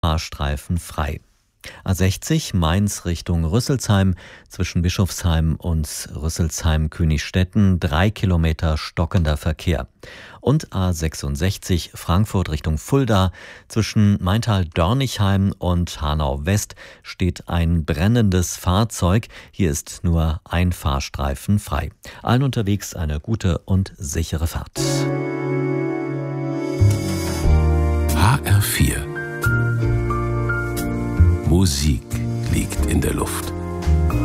Fahrstreifen frei. A60 Mainz Richtung Rüsselsheim zwischen Bischofsheim und Rüsselsheim-Königsstetten 3 Kilometer stockender Verkehr. Und A66 Frankfurt Richtung Fulda zwischen Maintal-Dörnichheim und Hanau-West steht ein brennendes Fahrzeug. Hier ist nur ein Fahrstreifen frei. Allen unterwegs eine gute und sichere Fahrt. HR4 Musik liegt in der Luft.